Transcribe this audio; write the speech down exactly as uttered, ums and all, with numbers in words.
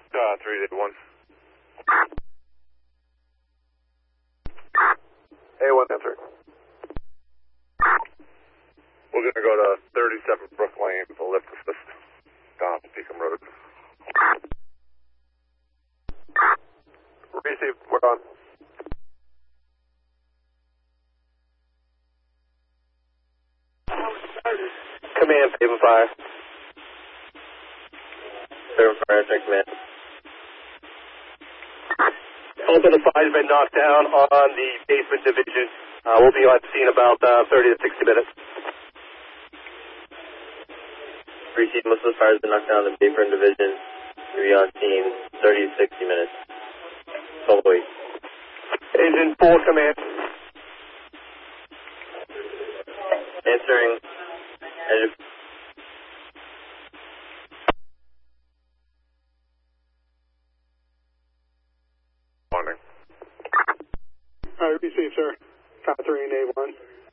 Uh, three to one. A one, answer. We're going to go to thirty-seven Brook Lane for lift assist down Pekin Road. Receive, we're on. Command, Haven Fire. Haven Fire, check command. Open the fire's been knocked down on the basement division. Uh, we'll be on scene about uh, thirty to sixty minutes. Receive, most of the fire's been knocked down on the basement division. We'll be on scene thirty to sixty minutes. Hold wait. Engine full command. Answering. Engine. Morning. All right, receive, sir. Top three and A one.